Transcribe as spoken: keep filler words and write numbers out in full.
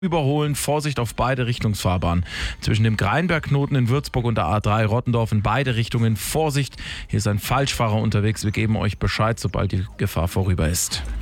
Überholen, Vorsicht auf beide Richtungsfahrbahnen. Zwischen dem Greinbergknoten in Würzburg und der A drei Rottendorf in beide Richtungen Vorsicht. Hier ist ein Falschfahrer unterwegs. Wir geben euch Bescheid, sobald die Gefahr vorüber ist.